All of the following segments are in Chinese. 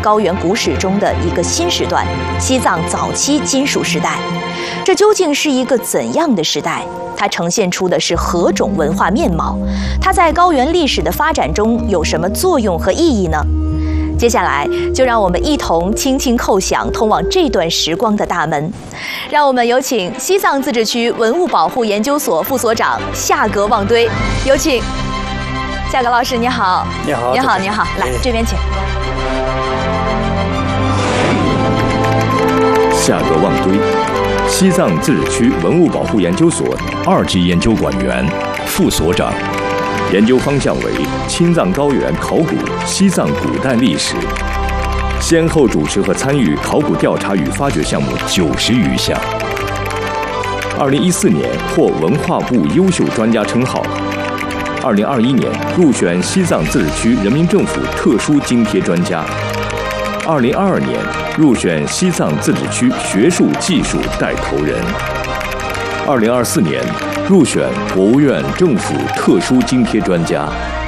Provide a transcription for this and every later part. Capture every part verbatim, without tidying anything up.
高原古史中的一个新时段——西藏早期金属时代。这究竟是一个怎样的时代？它呈现出的是何种文化面貌？它在高原历史的发展中有什么作用和意义呢？接下来就让我们一同轻轻叩响通往这段时光的大门。让我们有请西藏自治区文物保护研究所副所长夏格旺堆，有请。夏格老师，你好。 你好。 你好，你好，来这边请。 夏格旺堆，西藏自治区文物保护研究所二级研究管员、副所长，研究方向为青藏高原考古、西藏古代历史，先后主持和参与考古调查与发掘项目九十余项。二零一四年获文化部优秀专家称号，二零二一年入选西藏自治区人民政府特殊津贴专家，二零二二年入选西藏自治区学术技术带头人，二零二四年入选国务院政府特殊津贴专家。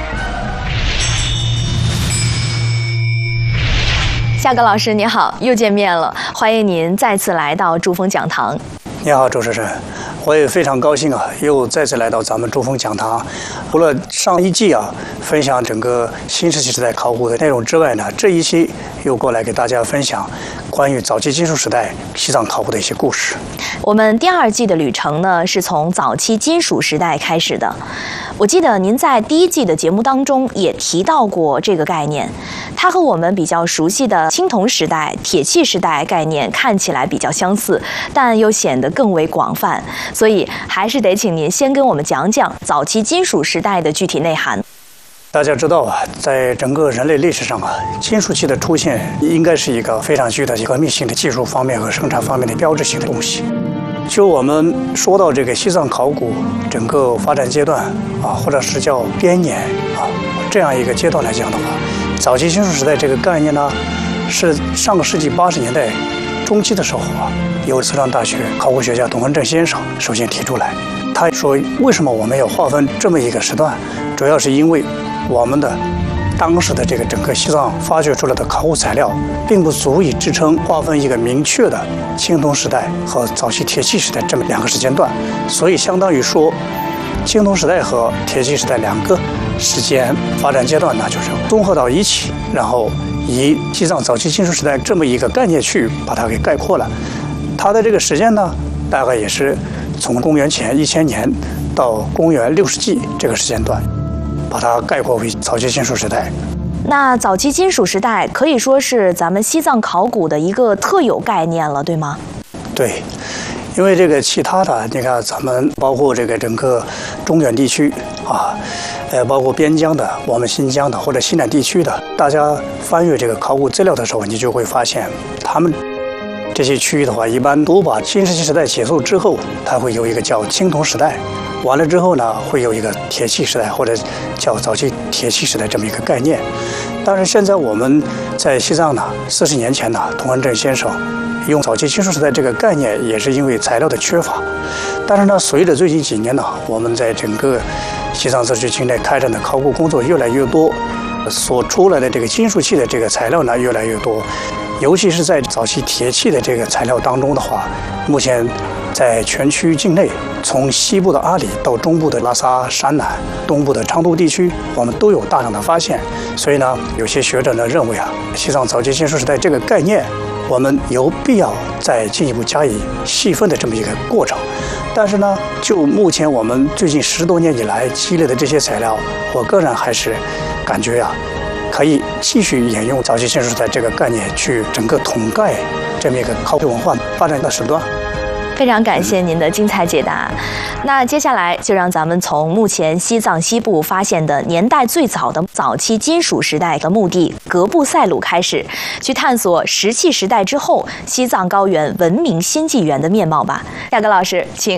夏格老师你好，又见面了，欢迎您再次来到珠峰讲堂。 你好，主持人，我也非常高兴啊，又再次来到咱们珠峰讲堂。除了上一季啊分享整个新石器时代考古的内容之外呢，这一期又过来给大家分享关于早期金属时代西藏考古的一些故事。 我们第二季的旅程呢，是从早期金属时代开始的。我记得您在第一季的节目当中也提到过这个概念，它和我们比较熟悉的青铜时代、铁器时代概念看起来比较相似，但又显得更为广泛，所以还是得请您先跟我们讲讲早期金属时代的具体内涵。 大家知道啊，在整个人类历史上啊，金属器的出现应该是一个非常具有革命性的技术方面和生产方面的标志性的东西。就我们说到这个西藏考古整个发展阶段啊，或者是叫编年啊这样一个阶段来讲的话，早期金属时代这个概念呢，是上个世纪八十年代中期的时候啊，由四川大学考古学家董文正先生首先提出来。他说，为什么我们要划分这么一个时段？主要是因为我们的当时的这个整个西藏发掘出来的考古材料，并不足以支撑划分一个明确的青铜时代和早期铁器时代这么两个时间段，所以相当于说，青铜时代和铁器时代两个时间发展阶段呢，就是综合到一起，然后以西藏早期金属时代这么一个概念去把它给概括了。它的这个时间呢，大概也是从公元前一千年到公元六世纪这个时间段，把它概括为早期金属时代。 那早期金属时代可以说是咱们西藏考古的一个特有概念了，对吗？ 对，因为这个其他的，你看咱们包括这个整个中原地区啊，呃，包括边疆的，我们新疆的或者西南地区的，大家翻阅这个考古资料的时候，你就会发现，他们这些区域的话，一般都把新石器时代结束之后，它会有一个叫青铜时代。完了之后呢，会有一个铁器时代或者叫早期铁器时代这么一个概念。但是现在我们在西藏呢，四十年前呢，董文正先生用早期金属时代这个概念，也是因为材料的缺乏。但是呢，随着最近几年呢，我们在整个西藏自治区境内开展的考古工作越来越多，所出来的这个金属器的这个材料呢越来越多，尤其是在早期铁器的这个材料当中的话，目前在全区境内，从西部的阿里到中部的拉萨、山南、东部的昌都地区，我们都有大量的发现。所以呢，有些学者呢认为啊，西藏早期金属时代这个概念，我们有必要再进一步加以细分的这么一个过程。但是呢，就目前我们最近十多年以来积累的这些材料，我个人还是感觉呀、啊，可以继续沿用早期金属时代这个概念去整个统概这么一个考古文化发展的时段。 非常感谢您的精彩解答。那接下来就让咱们从目前西藏西部发现的年代最早的早期金属时代的墓地格布赛鲁开始，去探索石器时代之后西藏高原文明新纪元的面貌吧。夏格老师，请。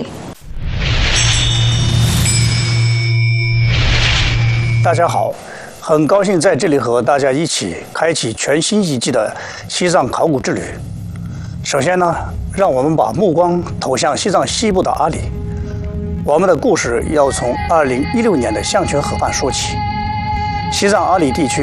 大家好，很高兴在这里和大家一起开启全新一季的西藏考古之旅。首先呢，让我们把目光投向西藏西部的阿里。我们的故事要从二零一六年的象群河畔说起。西藏阿里地区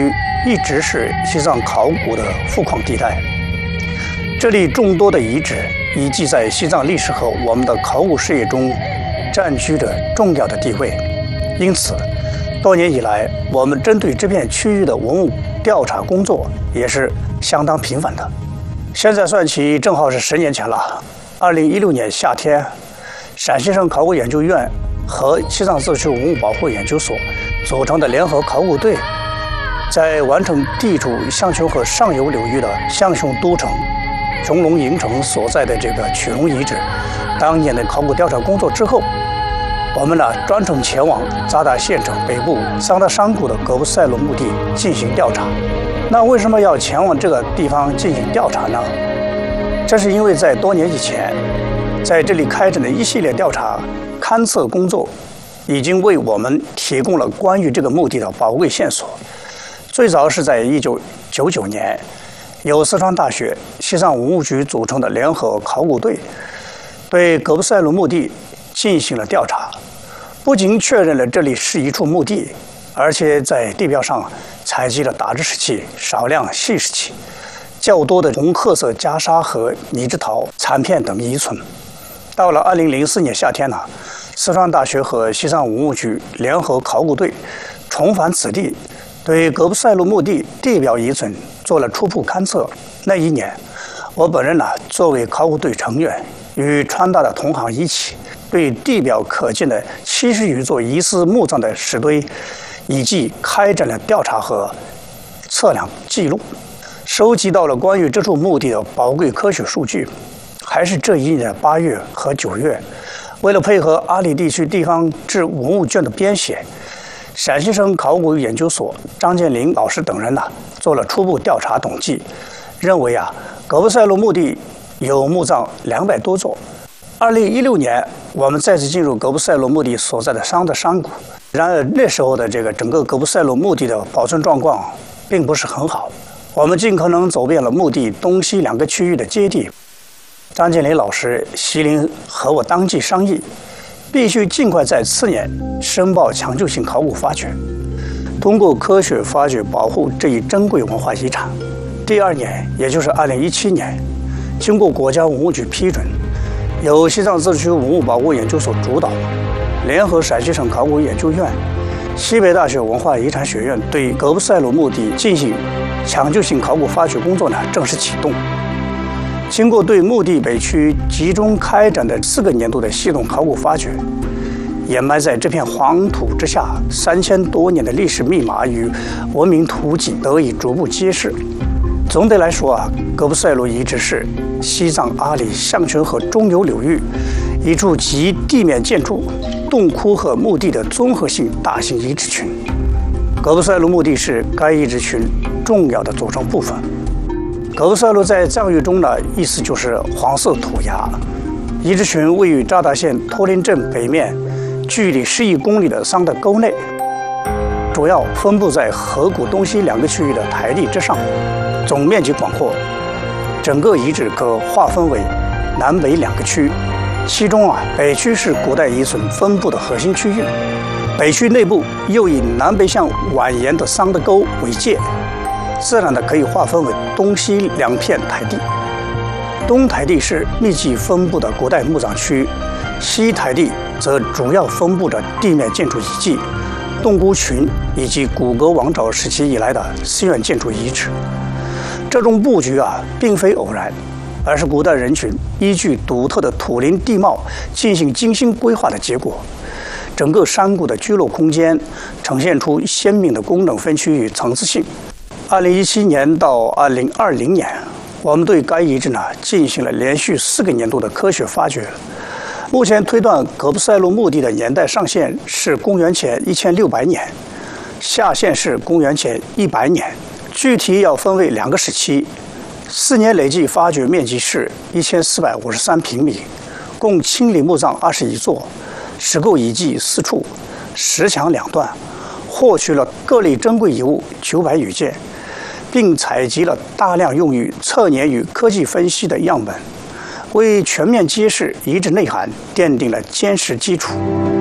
一直是西藏考古的富矿地带。这里众多的遗址遗迹在西藏历史和我们的考古事业中占据着重要的地位。因此，多年以来，我们针对这片区域的文物调查工作也是相当频繁的。现在算起，正好是十年前了。二零一六年夏天，陕西省考古研究院和西藏自治区文物保护研究所组成的联合考古队，在完成地处象雄河上游流域的象雄都城穹窿营城所在的这个曲龙遗址当年的考古调查工作之后，我们呢专程前往扎达县城北部桑达山谷的格布赛罗墓地进行调查。那为什么要前往这个地方进行调查呢？这是因为在多年以前，在这里开展的一系列调查勘测工作，已经为我们提供了关于这个墓地的宝贵线索。最早是在一九九九年，由四川大学西藏文物局组成的联合考古队，对格布赛罗墓地进行了调查，不仅确认了这里是一处墓地，而且在地表上采集了大质石器、少量细石器、较多的红褐色袈裟和泥质陶残片等遗存。到了二零零四年夏天呢，四川大学和西藏文物局联合考古队重返此地，对格布赛罗墓地地表遗存做了初步勘测。那一年，我本人呢作为考古队成员，与川大的同行一起，对地表可见的七十余座疑似墓葬的石堆遗迹开展了调查和测量记录，收集到了关于这处墓地的宝贵科学数据。还是这一年八月和九月，为了配合阿里地区地方志文物卷的编写，陕西省考古研究所张建林老师等人呢做了初步调查统计，认为啊，格布赛罗墓地有墓葬两百多座。二零一六年，我们再次进入格布赛罗墓地所在的桑德山谷，然而那时候的这个整个格布赛罗墓地的保存状况并不是很好。我们尽可能走遍了墓地东西两个区域的阶地。张建林老师、席林和我当即商议，必须尽快在次年申报抢救性考古发掘，通过科学发掘保护这一珍贵文化遗产。第二年，也就是二零一七年，经过国家文物局批准，由西藏自治区文物保护研究所主导，联合陕西省考古研究院、西北大学文化遗产学院对格布赛罗墓地进行抢救性考古发掘工作呢正式启动。经过对墓地北区集中开展的四个年度的系统考古发掘，掩埋在这片黄土之下三千多年的历史密码与文明图景得以逐步揭示。总的来说啊，格布赛罗遗址是西藏阿里象雄河中游流域一处集地面建筑、洞窟和墓地的综合性大型遗址群。格布赛罗墓地是该遗址群重要的组成部分。格布赛罗在藏语中的意思就是黄色土崖。遗址群位于扎达县托林镇北面，距离十一公里的桑德沟内，主要分布在河谷东西两个区域的台地之上，总面积广阔。整个遗址可划分为南北两个区，其中啊，北区是古代遗存分布的核心区域，北区内部又以南北向蜿蜒的桑德沟为界。自然的可以划分为东西两片台地。东台地是密集分布的古代墓葬区，西台地则主要分布着地面建筑遗迹、洞窟群以及古格王朝时期以来的寺院建筑遗址。这种布局啊，并非偶然，而是古代人群依据独特的土林地貌进行精心规划的结果。整个山谷的居落空间呈现出鲜明的功能分区与层次性。二零一七年到二零二零年，我们对该遗址呢进行了连续四个年度的科学发掘。目前推断格布赛罗墓地的年代上限是公元前一千六百年，下限是公元前一百年。具体要分为两个时期，四年累计发掘面积是一千四百五十三平米，共清理墓葬二十一座，石构遗迹四处，石墙两段，获取了各类珍贵遗物九百余件，并采集了大量用于测年与科技分析的样本，为全面揭示遗址内涵奠定了坚实基础。